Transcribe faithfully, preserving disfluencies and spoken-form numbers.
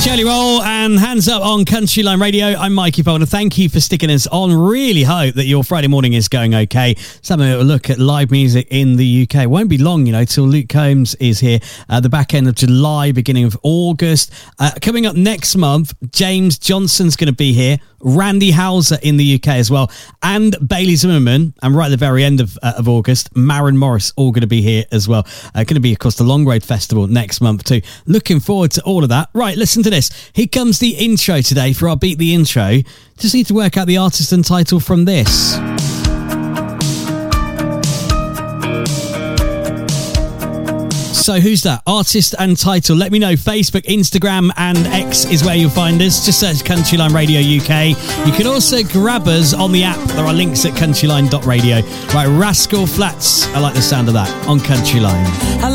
Jelly Roll and Hands Up on Countryline Radio. I'm Mikey Boulder. Thank you for sticking us on. Really hope that your Friday morning is going okay. Some of it will look at live music in the U K. It won't be long, you know, till Luke Combs is here at the back end of July, beginning of August. Uh, coming up next month, James Johnson's going to be here. Randy Houser in the U K as well, and Bailey Zimmerman, and right at the very end of, uh, of August, Maren Morris, all going to be here as well. Uh, going to be, of course, the Long Road Festival next month too. Looking forward to all of that. Right, listen to this. Here comes the intro today for our Beat the Intro. Just need to work out the artist and title from this. So who's that? Artist and title. Let me know. Facebook, Instagram and X is where you'll find us. Just search Countryline Radio U K. You can also grab us on the app. There are links at countryline dot radio. Right, Rascal Flatts. I like the sound of that on Countryline.